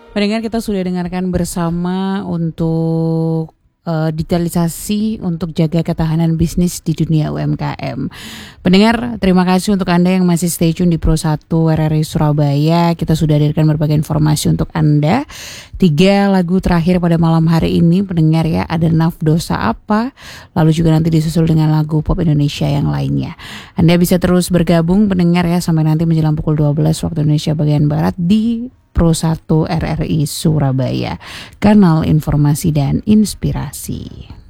Pendengar, kita sudah dengarkan bersama untuk digitalisasi untuk jaga ketahanan bisnis di dunia UMKM. Pendengar, terima kasih untuk Anda yang masih stay tune di Pro 1 RRI Surabaya. Kita sudah hadirkan berbagai informasi untuk Anda. 3 lagu terakhir pada malam hari ini, pendengar ya, ada Naf Dosa Apa, lalu juga nanti disusul dengan lagu pop Indonesia yang lainnya. Anda bisa terus bergabung pendengar ya sampai nanti menjelang pukul 12 waktu Indonesia bagian Barat di Pro 1 RRI Surabaya, kanal informasi dan inspirasi.